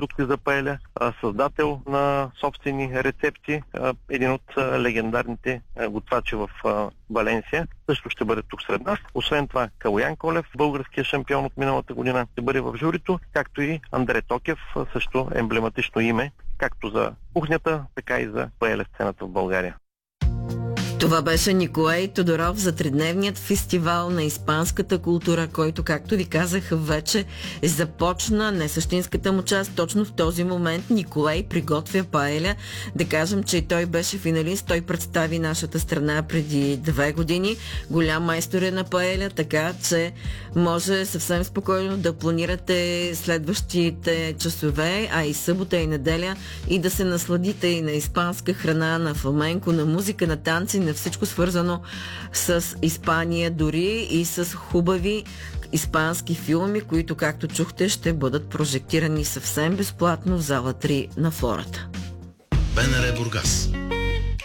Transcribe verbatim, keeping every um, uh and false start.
продукти за паеля, създател на собствени рецепти, един от легендарните готвачи в Валенсия, също ще бъде тук сред нас. Освен това, Калоян Колев, българския шампион от миналата година, ще бъде в журито, както и Андре Токев, също емблематично име, както за кухнята, така и за паеля сцената в България. Това беше Николай Тодоров за тридневният фестивал на испанската култура, който, както ви казах, вече започна не същинската му част. Точно в този момент Николай приготвя паеля. Да кажем, че и той беше финалист. Той представи нашата страна преди две години. Голям майстор е на паеля, така че може съвсем спокойно да планирате следващите часове, а и събота и неделя, и да се насладите и на испанска храна, на фламенко, на музика, на танци, на всичко свързано с Испания, дори и с хубави испански филми, които, както чухте, ще бъдат прожектирани съвсем безплатно в зала три на Флората. БНР Бургас.